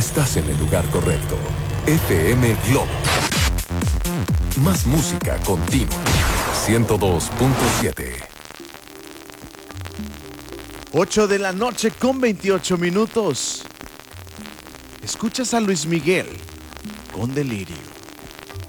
estás en el lugar correcto. FM Globo. Más música continua. 102.7. 8 de la noche con 28 minutos. Escuchas a Luis Miguel con Delirio.